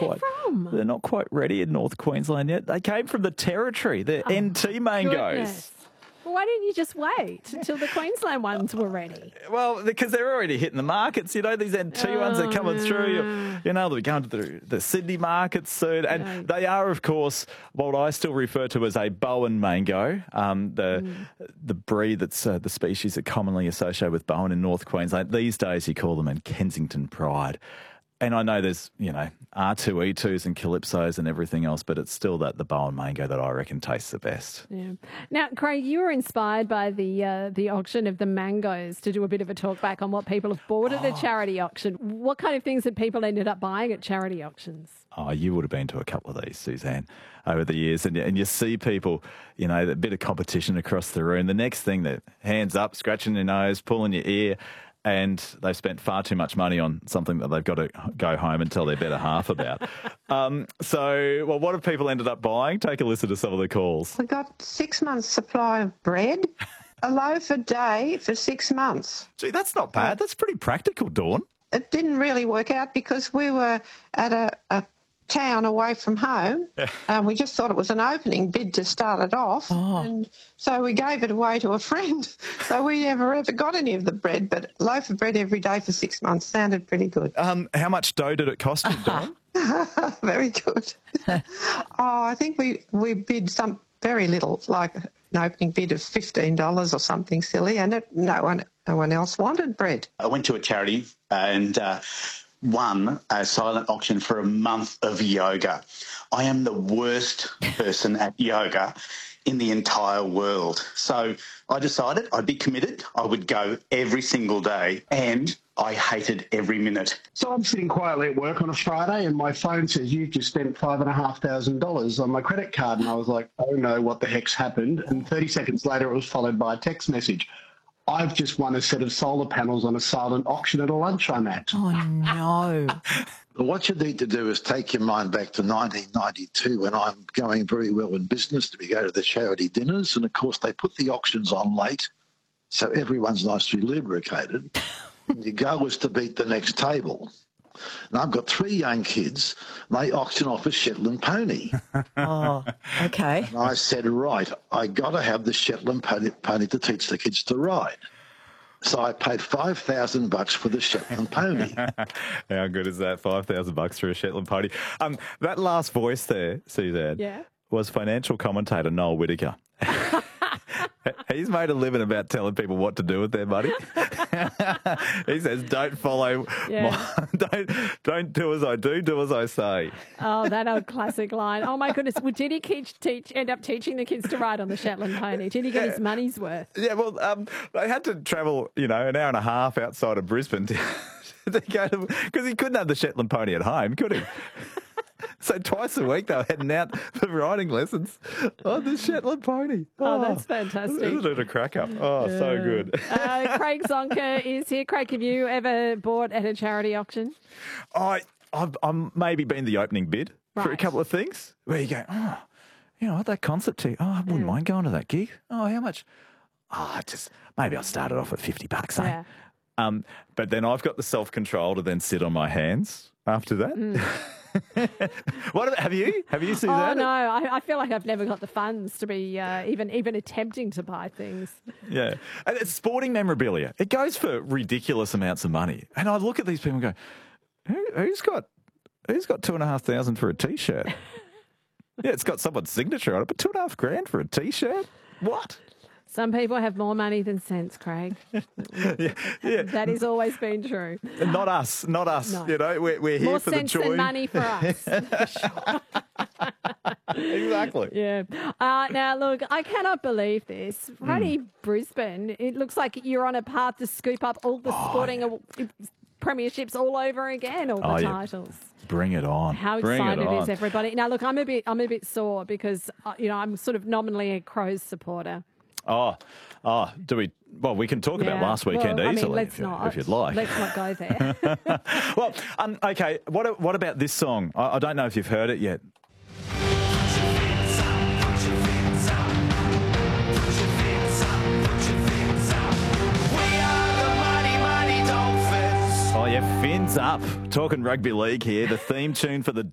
from? They're not quite ready in North Queensland yet. They came from the Territory. They're NT mangoes. Goodness. Well, why didn't you just wait until the Queensland ones were ready? Well, because they're already hitting the markets, these NT ones are coming through. They'll be going to the Sydney markets soon. And they are, of course, what I still refer to as a Bowen mango, the breed that's the species that commonly associated with Bowen in North Queensland. These days you call them in Kensington Pride. And I know there's, R2E2s and Calypsos and everything else, but it's still the Bowen mango that I reckon tastes the best. Yeah. Now, Craig, you were inspired by the auction of the mangoes to do a bit of a talk back on what people have bought at the charity auction. What kind of things have people ended up buying at charity auctions? Oh, you would have been to a couple of these, Suzanne, over the years. And you see people, a bit of competition across the room. The next thing, they're hands up, scratching your nose, pulling your ear, and they've spent far too much money on something that they've got to go home and tell their better half about. What have people ended up buying? Take a listen to some of the calls. We got 6 months' supply of bread, a loaf a day for 6 months. Gee, that's not bad. That's pretty practical, Dawn. It didn't really work out because we were at a town away from home. We just thought it was an opening bid to start it off. And so we gave it away to a friend. So we never ever got any of the bread, but a loaf of bread every day for 6 months sounded pretty good. How much dough did it cost you, Dawn? Very good. I think we bid some very little, like an opening bid of $15 or something silly, and no one else wanted bread. I went to a charity and won a silent auction for a month of yoga. I am the worst person at yoga in the entire world. So I decided I'd be committed. I would go every single day, and I hated every minute. So I'm sitting quietly at work on a Friday and my phone says, you've just spent $5,500 on my credit card. And I was like, oh no, what the heck's happened? And 30 seconds later, it was followed by a text message. I've just won a set of solar panels on a silent auction at a lunch I'm at. Oh, no. What you need to do is take your mind back to 1992 when I'm going very well in business. We go to the charity dinners, and, of course, they put the auctions on late, so everyone's nicely lubricated. And your goal is to beat the next table. And I've got 3 young kids, and they auction off a Shetland pony. Oh, okay. And I said, right, I got to have the Shetland pony to teach the kids to ride. So I paid $5,000 for the Shetland pony. How good is that? $5,000 for a Shetland pony. That last voice there, Suzanne, was financial commentator Noel Whittaker. He's made a living about telling people what to do with their money. He says, don't follow, don't do as I do as I say. Oh, that old classic line. Oh, my goodness. Well, did he end up teaching the kids to ride on the Shetland pony? Did he get his money's worth? Yeah, well, they had to travel, an hour and a half outside of Brisbane to go to, because he couldn't have the Shetland pony at home, could he? So twice a week they were heading out for riding lessons on the Shetland pony. Oh, that's fantastic. Isn't it a cracker? Oh, so good. Craig Zonker is here. Craig, have you ever bought at a charity auction? I've maybe been the opening bid for a couple of things where you go, at that concert too. Oh, I wouldn't mind going to that gig. Oh, how much? Oh, maybe I'll start it off at $50, eh? Yeah. But then I've got the self-control to then sit on my hands after that. Have you, Suzanne? Oh, no. I feel like I've never got the funds to be even attempting to buy things. Yeah. And it's sporting memorabilia. It goes for ridiculous amounts of money. And I look at these people and go, who's got $2,500 for a T-shirt? Yeah, it's got someone's signature on it, but $2,500 for a T-shirt? What? Some people have more money than sense, Craig. Yeah. That has always been true. Not us. No. We're here more for the joy. More sense than money for us. Exactly. Yeah. Now, look, I cannot believe this. Rugby Brisbane, it looks like you're on a path to scoop up all the sporting premierships all over again, all the titles. Bring it on. How excited is everybody? Now, look, I'm a bit sore because, I'm sort of nominally a Crows supporter. Do we? Well, we can talk about last weekend easily if you'd like. Let's not go there. Well, okay. What about this song? I don't know if you've heard it yet. Oh yeah, fins up. Talking rugby league here. The theme tune for the